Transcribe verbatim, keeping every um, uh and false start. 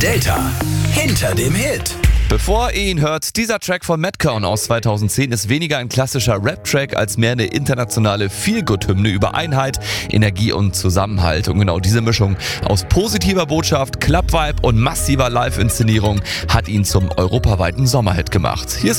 Delta hinter dem Hit. Bevor ihr ihn hört, dieser Track von Madcon aus zweitausendzehn ist weniger ein klassischer Rap-Track als mehr eine internationale Feel-Good-Hymne über Einheit, Energie und Zusammenhalt. Und genau diese Mischung aus positiver Botschaft, Club-Vibe und massiver Live-Inszenierung hat ihn zum europaweiten Sommerhit gemacht. Hier ist